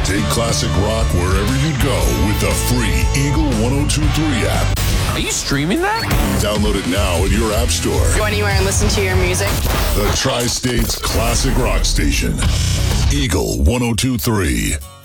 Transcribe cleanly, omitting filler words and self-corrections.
Take classic rock wherever you go with the free Eagle 1023 app. Are you streaming that? Download it now in your app store. Go anywhere and listen to your music. The Tri-State's classic rock station. Eagle 1023.